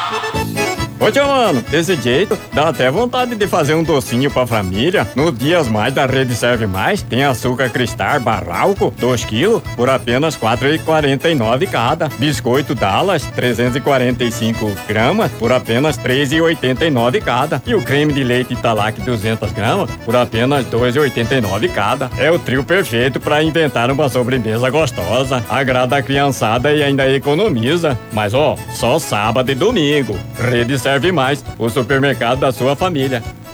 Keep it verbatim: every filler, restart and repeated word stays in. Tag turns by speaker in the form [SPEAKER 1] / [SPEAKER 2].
[SPEAKER 1] Ô tio mano, desse jeito dá até vontade de fazer um docinho pra família. Nos dias mais da Rede Serve Mais tem açúcar cristal Barralco, dois quilos, por apenas quatro reais e quarenta e nove cada. Biscoito Dallas, trezentos e quarenta e cinco gramas, por apenas três reais e oitenta e nove cada. E o creme de leite Italac duzentas gramas, por apenas dois reais e oitenta e nove cada. É o trio perfeito pra inventar uma sobremesa gostosa. Agrada a criançada e ainda economiza. Mas ó, só sábado e domingo. Rede Serve Mais, o supermercado da sua família.